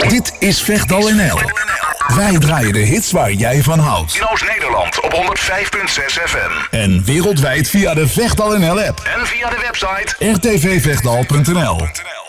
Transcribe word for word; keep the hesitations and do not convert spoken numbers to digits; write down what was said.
Dit is Vechtdal N L. Wij draaien de hits waar jij van houdt. In Oost-Nederland op honderd vijf komma zes F M. En wereldwijd via de Vechtdal N L app. En via de website r t v vechtdal punt n l.